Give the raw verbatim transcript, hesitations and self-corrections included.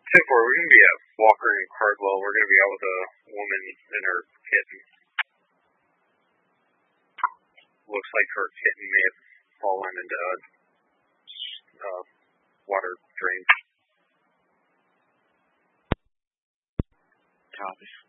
ten four, we're going to be at Walker and Cardwell. We're going to be out with a woman and her kitten. Looks like her kitten may have fallen into a uh, water drain. Copy.